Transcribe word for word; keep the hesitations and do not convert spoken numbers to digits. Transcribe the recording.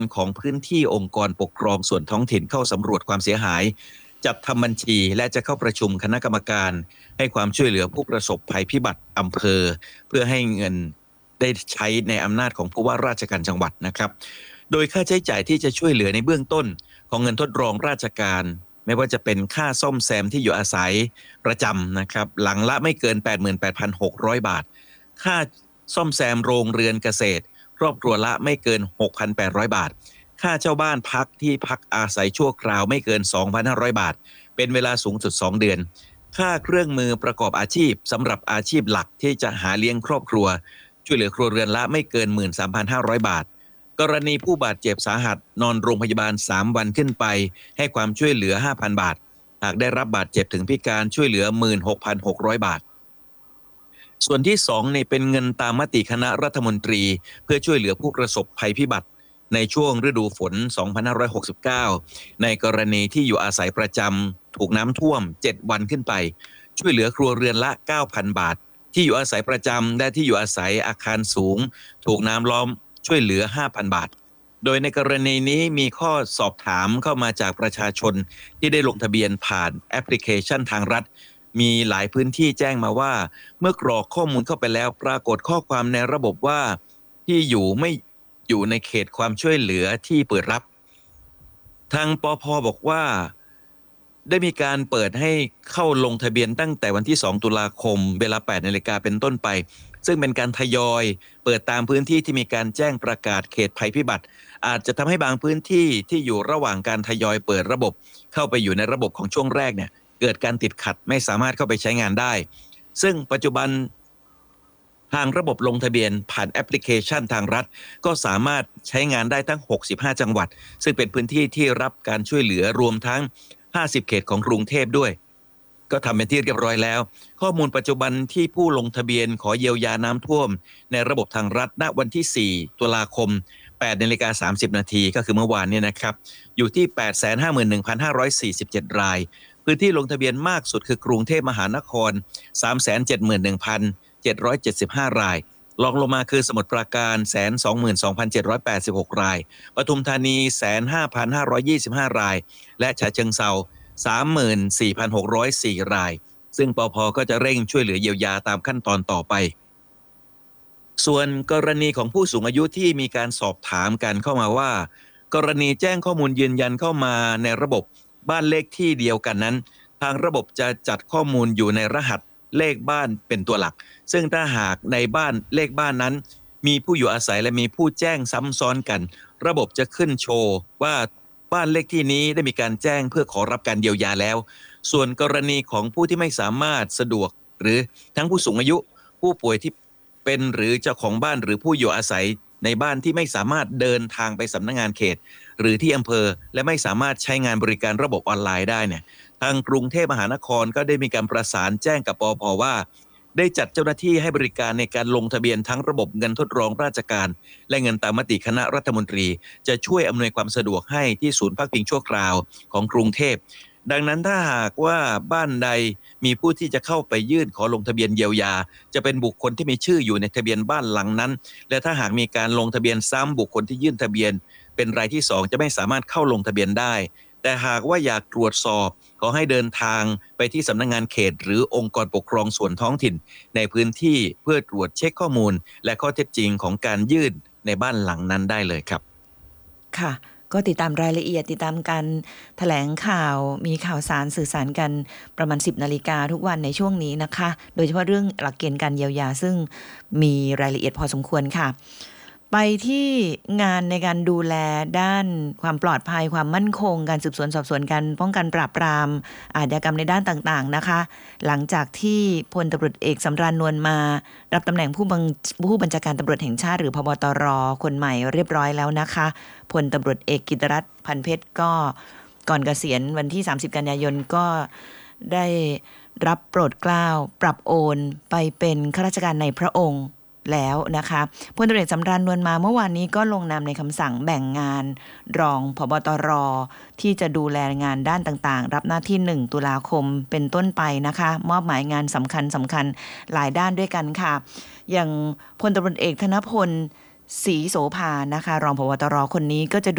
ของพื้นที่องค์กรปกครองส่วนท้องถิ่นเข้าสำรวจความเสียหายจัดทำบัญชีและจะเข้าประชุมคณะกรรมการให้ความช่วยเหลือผู้ประสบภัยพิบัติอำเภอเพื่อให้เงินได้ใช้ในอำนาจของผู้ว่าราชการจังหวัดนะครับโดยค่าใช้จ่ายที่จะช่วยเหลือในเบื้องต้นของเงินทดลองราชการไม่ว่าจะเป็นค่าซ่อมแซมที่อยู่อาศัยประจำนะครับหลังละไม่เกิน แปดหมื่นแปดพันหกร้อย บาทค่าซ่อมแซมโรงเรือนเกษตรครอบครัวละไม่เกิน หกพันแปดร้อย บาทค่าเช่าบ้านพักที่พักอาศัยชั่วคราวไม่เกิน สองพันห้าร้อย บาทเป็นเวลาสูงสุดสองเดือนค่าเครื่องมือประกอบอาชีพสำหรับอาชีพหลักที่จะหาเลี้ยงครอบครัวช่วยเหลือครัวเรือนละไม่เกิน หนึ่งหมื่นสามพันห้าร้อย บาทกรณีผู้บาดเจ็บสาหัสนอนโรงพยาบาลสามวันขึ้นไปให้ความช่วยเหลือ ห้าพัน บาทหากได้รับบาดเจ็บถึงพิการช่วยเหลือ หนึ่งหมื่นหกพันหกร้อย บาทส่วนที่สองเนี่ยเป็นเงินตามมติคณะรัฐมนตรีเพื่อช่วยเหลือผู้ประสบภัยพิบัติในช่วงฤดูฝนสองพันห้าร้อยหกสิบเก้าในกรณีที่อยู่อาศัยประจำถูกน้ำท่วมเจ็ดวันขึ้นไปช่วยเหลือครัวเรือนละ เก้าพัน บาทที่อยู่อาศัยประจำและที่อยู่อาศัยอาคารสูงถูกน้ำล้อมช่วยเหลือ ห้าพัน บาทโดยในกรณีนี้มีข้อสอบถามเข้ามาจากประชาชนที่ได้ลงทะเบียนผ่านแอปพลิเคชันทางรัฐมีหลายพื้นที่แจ้งมาว่าเมื่อกรอกข้อมูลเข้าไปแล้วปรากฏข้อความในระบบว่าที่อยู่ไม่อยู่ในเขตความช่วยเหลือที่เปิดรับทางปภ.บอกว่าได้มีการเปิดให้เข้าลงทะเบียนตั้งแต่วันที่สองตุลาคมเวลา แปดนาฬิกาเป็นต้นไปซึ่งเป็นการทยอยเปิดตามพื้นที่ที่มีการแจ้งประกาศเขตภัยพิบัติอาจจะทำให้บางพื้นที่ที่อยู่ระหว่างการทยอยเปิดระบบเข้าไปอยู่ในระบบของช่วงแรกเนี่ยเกิดการติดขัดไม่สามารถเข้าไปใช้งานได้ซึ่งปัจจุบันทางระบบลงทะเบียนผ่านแอปพลิเคชันทางรัฐก็สามารถใช้งานได้ทั้งหกสิบห้าจังหวัดซึ่งเป็นพื้นที่ที่รับการช่วยเหลือรวมทั้งห้าสิบเขตของกรุงเทพด้วยก็ทำเป็นที่เรียบร้อยแล้วข้อมูลปัจจุบันที่ผู้ลงทะเบียนขอเยียวยาน้ำท่วมในระบบทางรัฐณวันที่สี่ตุลาคมแปดนาฬิกาสามสิบนาทีก็คือเมื่อวานนี้นะครับอยู่ที่ แปดแสนห้าหมื่นหนึ่งพันห้าร้อยสี่สิบเจ็ด รายพื้นที่ลงทะเบียนมากสุดคือกรุงเทพมหานคร สามแสนเจ็ดหมื่นหนึ่งพันเจ็ดร้อยเจ็ดสิบห้า รายรองลงมาคือสมุทรปราการ หนึ่งแสนสองหมื่นสองพันเจ็ดร้อยแปดสิบหก รายปทุมธานี หนึ่งแสนห้าพันห้าร้อยยี่สิบห้า รายและฉะเชิงเทรา สามหมื่นสี่พันหกร้อยสี่ รายซึ่งปภ.ก็จะเร่งช่วยเหลือเยียวยาตามขั้นตอนต่อไปส่วนกรณีของผู้สูงอายุที่มีการสอบถามกันเข้ามาว่ากรณีแจ้งข้อมูลยืนยันเข้ามาในระบบบ้านเลขที่เดียวกันนั้นทางระบบจะจัดข้อมูลอยู่ในรหัสเลขบ้านเป็นตัวหลักซึ่งถ้าหากในบ้านเลขบ้านนั้นมีผู้อยู่อาศัยและมีผู้แจ้งซ้ำซ้อนกันระบบจะขึ้นโชว์ว่าบ้านเลขที่นี้ได้มีการแจ้งเพื่อขอรับการเยียวยาแล้วส่วนกรณีของผู้ที่ไม่สามารถสะดวกหรือทั้งผู้สูงอายุผู้ป่วยที่เป็นหรือเจ้าของบ้านหรือผู้อยู่อาศัยในบ้านที่ไม่สามารถเดินทางไปสำนักงานเขตหรือที่อำเภอและไม่สามารถใช้งานบริการระบบออนไลน์ได้เนี่ยทางกรุงเทพมหานครก็ได้มีการประสานแจ้งกับปภ.ว่าได้จัดเจ้าหน้าที่ให้บริการในการลงทะเบียนทั้งระบบเงินทดลองราชการและเงินตามมติคณะรัฐมนตรีจะช่วยอำนวยความสะดวกให้ที่ศูนย์พักพิงชั่วคราวของกรุงเทพดังนั้นถ้าหากว่าบ้านใดมีผู้ที่จะเข้าไปยื่นขอลงทะเบียนเยียวยาจะเป็นบุคคลที่มีชื่ออยู่ในทะเบียนบ้านหลังนั้นและถ้าหากมีการลงทะเบียนซ้ำบุคคลที่ยื่นทะเบียนเป็นรายที่สองจะไม่สามารถเข้าลงทะเบียนได้แต่หากว่าอยากตรวจสอบขอให้เดินทางไปที่สำนักงานเขตหรือองค์กรปกครองส่วนท้องถิ่นในพื้นที่เพื่อตรวจเช็คข้อมูลและข้อเท็จจริงของการยื่นในบ้านหลังนั้นได้เลยครับค่ะก็ติดตามรายละเอียดติดตามการแถลงข่าวมีข่าวสารสื่อสารกันประมาณสิบนาฬิกาทุกวันในช่วงนี้นะคะโดยเฉพาะเรื่องหลักเกณฑ์การเยียวยาซึ่งมีรายละเอียดพอสมควรค่ะไปที่งานในการดูแลด้านความปลอดภัยความมั่นคงการสืบสวนสอบสวนการป้องกันปราบปรามอาชญากรรมในด้านต่างๆนะคะหลังจากที่พลตำรวจเอกสำราญนวลมารับตำแหน่งผู้บังผู้บัญชาการตำรวจแห่งชาติหรือพบตรคนใหม่เรียบร้อยแล้วนะคะพลตำรวจเอกกิตรัตน์พันเพชรก็ก่อนเกษียณวันที่สามสิบกันยายนก็ได้รับโปรดเกล้าปรับโอนไปเป็นข้าราชการในพระองค์แล้วนะคะพลตำรวจเอกสำราญนวลมาเมื่อวานนี้ก็ลงนามในคำสั่งแบ่งงานรองผบตรที่จะดูแลงานด้านต่างๆรับหน้าที่หนึ่งตุลาคมเป็นต้นไปนะคะมอบหมายงานสำคัญสำคัญหลายด้านด้วยกันค่ะอย่างพลตำรวจเอกธนพลศรีโสภานะคะรองผบตรคนนี้ก็จะ